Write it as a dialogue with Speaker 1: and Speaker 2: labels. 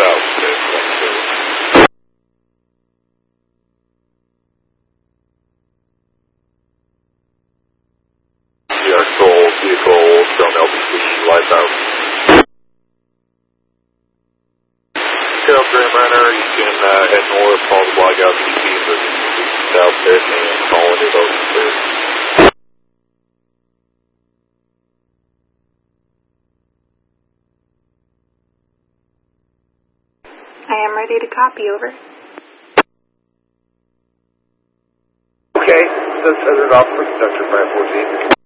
Speaker 1: Yeah, control vehicle from LBC, Lighthouse. Scout Grand Runner, you can head north, follow the blackout CT for south pit and call into those clear.
Speaker 2: I am ready to copy, over.
Speaker 3: Okay, just set it off for Conductor 514.